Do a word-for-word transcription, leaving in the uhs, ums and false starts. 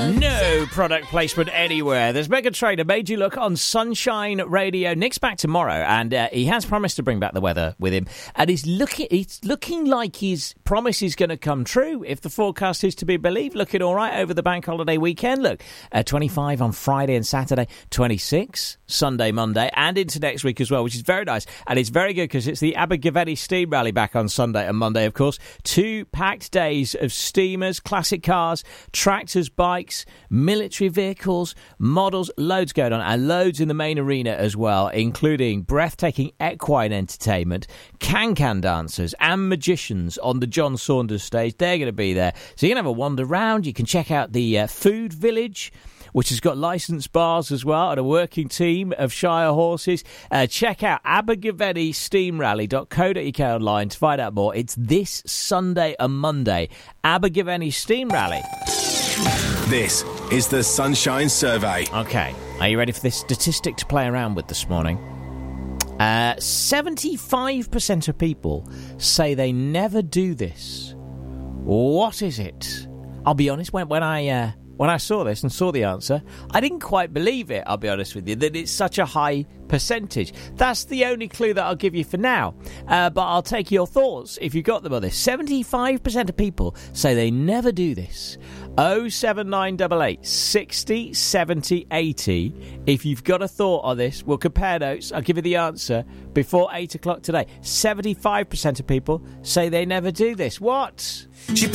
No product placement anywhere. There's Mega Trader Made You Look on Sunshine Radio. Nick's back tomorrow, and uh, he has promised to bring back the weather with him. And he's looking, it's looking like his promise is going to come true if the forecast is to be believed. Looking all right over the bank holiday weekend. Look, uh, twenty-five on Friday and Saturday, twenty-six Sunday, Monday, and into next week as well, which is very nice. And it's very good because it's the Abergavenny Steam Rally back on Sunday and Monday, of course. Two packed days of steamers, classic cars, tractors, bikes, military vehicles, models, loads going on, and loads in the main arena as well, including breathtaking equine entertainment, can-can dancers and magicians on the John Saunders stage. They're going to be there. So you can have a wander around. You can check out the uh, food village, which has got licensed bars as well, and a working team of Shire horses. Uh, check out abergavenny steam rally dot co dot uk online to find out more. It's this Sunday and Monday, Abergavenny Steam Rally. This is the Sunshine Survey. Okay, are you ready for this statistic to play around with this morning? Uh, seventy-five percent of people say they never do this. What is it? I'll be honest, when, when I... Uh, When I saw this and saw the answer, I didn't quite believe it, I'll be honest with you, that it's such a high percentage. That's the only clue that I'll give you for now. Uh, but I'll take your thoughts if you got them on this. seventy-five percent of people say they never do this. oh seven nine eight eight, sixty, seventy, eighty. If you've got a thought on this, we'll compare notes. I'll give you the answer before eight o'clock today. seventy-five percent of people say they never do this. What?